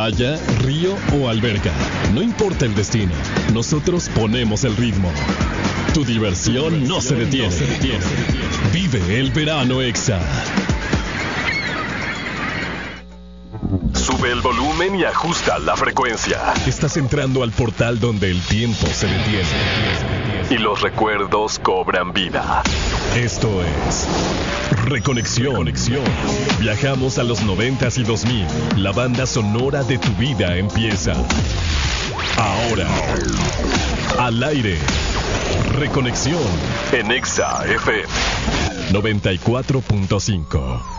Playa, río o alberca. No importa el destino. Nosotros ponemos el ritmo. Tu diversión no se detiene. Vive el verano Exa. Sube el volumen y ajusta la frecuencia. Estás entrando al portal donde el tiempo se detiene y los recuerdos cobran vida. Esto es Reconexión. Viajamos a los 90s y 2000. La banda sonora de tu vida empieza ahora. Al aire. Reconexión en Exa FM 94.5.